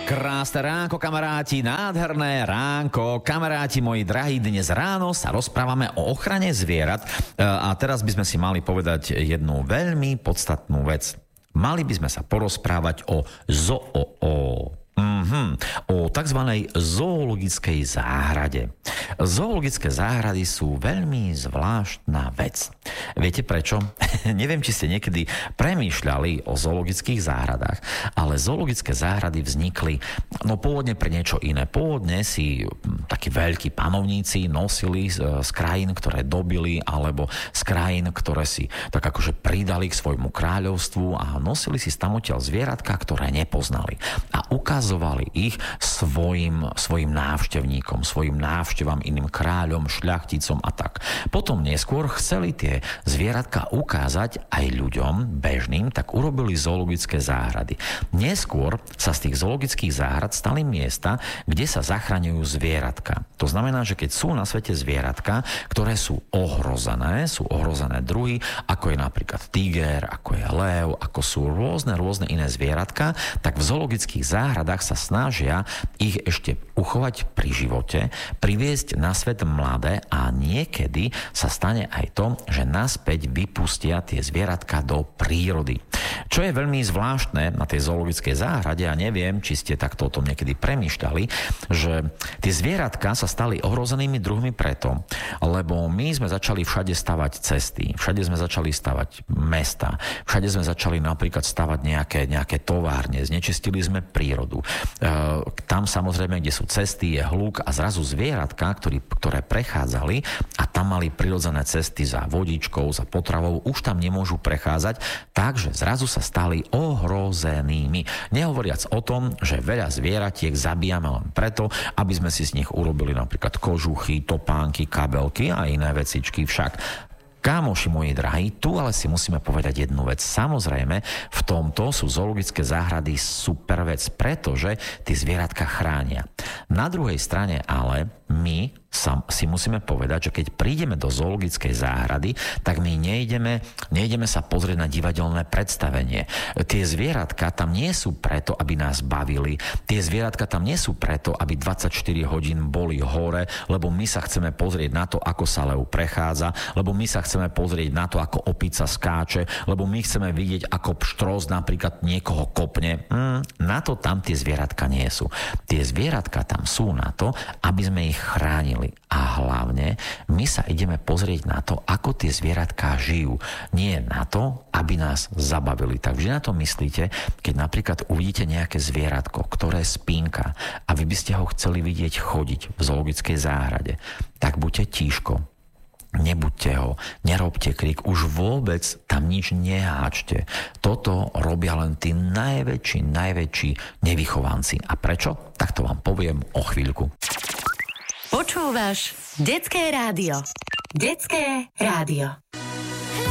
Krásne ránko, kamaráti, nádherné ránko. Kamaráti moji drahí, dnes ráno sa rozprávame o ochrane zvierat a teraz by sme si mali povedať jednu veľmi podstatnú vec. Mali by sme sa porozprávať o o takzvanej zoologickej záhrade. Zoologické záhrady sú veľmi zvláštna vec. Viete prečo? Neviem, či ste niekedy premýšľali o zoologických záhradách, ale zoologické záhrady vznikli pôvodne pre niečo iné. Pôvodne si takí veľkí panovníci nosili z krajín, ktoré dobili, alebo z krajín, ktoré si tak akože pridali k svojmu kráľovstvu a nosili si stamotiaľ zvieratka, ktoré nepoznali. A ukazovali ich svojim návštevníkom, svojim návštevám, iným kráľom, šľachticom a tak. Potom neskôr chceli tie zvieratka ukázať aj ľuďom bežným, tak urobili zoologické záhrady. Neskôr sa z tých zoologických záhrad stali miesta, kde sa zachraňujú zvieratka. To znamená, že keď sú na svete zvieratka, ktoré sú ohrozené druhy, ako je napríklad tiger, ako je lev, ako sú rôzne iné zvieratka, tak v zoologických záhradách sa snažia ich ešte uchovať pri živote, priviesť na svet mladé a niekedy sa stane aj to, že naspäť vypustia tie zvieratka do prírody. Čo je veľmi zvláštne na tej zoologickej záhrade, a neviem, či ste takto o tom niekedy premýšľali, že tie zvieratka sa stali ohrozenými druhmi preto, lebo my sme začali všade stavať cesty, všade sme začali stavať mesta, všade sme začali napríklad stavať nejaké továrne, znečistili sme prírodu. Tam samozrejme, kde sú cesty, je hluk a zrazu zvieratka, ktoré prechádzali a tam mali prirodzené cesty za vodičkou, za potravou, už tam nemôžu prechádzať, takže zrazu sa stali ohrozenými. Nehovoriac o tom, že veľa zvieratiek zabíjame len preto, aby sme si z nich urobili napríklad kožuchy, topánky, kabelky a iné vecičky. Však kámoši moji drahí, tu ale si musíme povedať jednu vec. Samozrejme, v tomto sú zoologické záhrady super vec, pretože tie zvieratka chránia. Na druhej strane ale my si musíme povedať, že keď prídeme do zoologickej záhrady, tak my nejdeme sa pozrieť na divadelné predstavenie. Tie zvieratka tam nie sú preto, aby nás bavili. Tie zvieratka tam nie sú preto, aby 24 hodín boli hore, lebo my sa chceme pozrieť na to, ako sa lev prechádza, lebo my sa chceme pozrieť na to, ako opica skáče, lebo my chceme vidieť, ako pštros napríklad niekoho kopne. Na to tam tie zvieratka nie sú. Tie zvieratka tam sú na to, aby sme ich chránili. A hlavne my sa ideme pozrieť na to, ako tie zvieratká žijú. Nie na to, aby nás zabavili. Tak vždy na to myslíte, keď napríklad uvidíte nejaké zvieratko, ktoré spínka a vy by ste ho chceli vidieť chodiť v zoologickej záhrade, tak buďte tíško. Nebuďte ho, nerobte krik, už vôbec tam nič neháčte. Toto robia len tí najväčší nevychovanci. A prečo? Tak to vám poviem o chvíľku. Počúvaš Detské rádio. Detské rádio.